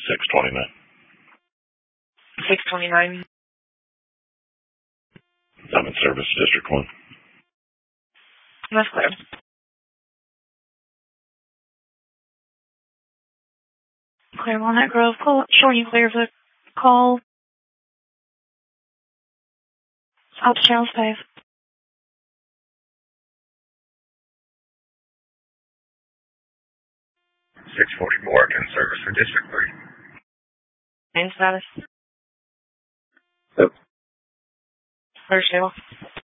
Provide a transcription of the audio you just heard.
629. 629. I'm in service, District 1. That's clear. Clear Walnut Grove. Showing you clear for the call. Out to Channel 5. 640 Bork in service for District 3. Main status. Yep. Clear stable.